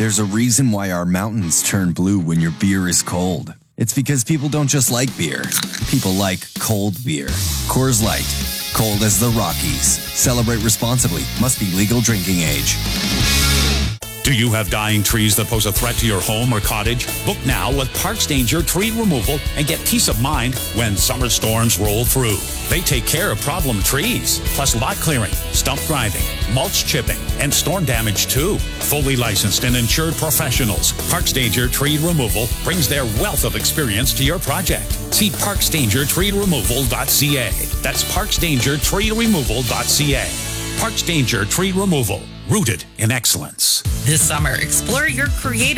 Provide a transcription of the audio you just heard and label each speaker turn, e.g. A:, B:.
A: There's a reason why our mountains turn blue when your beer is cold. It's because people don't just like beer. People like cold beer. Coors Light. Cold as the Rockies. Celebrate responsibly. Must be legal drinking age.
B: Do you have dying trees that pose a threat to your home or cottage? Book now with Parks Danger Tree Removal and get peace of mind when summer storms roll through. They take care of problem trees, plus lot clearing, stump grinding, mulch chipping, and storm damage too. Fully licensed and insured professionals, Parks Danger Tree Removal brings their wealth of experience to your project. See parksdangertreeremoval.ca. That's parksdangertreeremoval.ca. Parks Danger Tree Removal, rooted in excellence.
C: This summer, explore your creative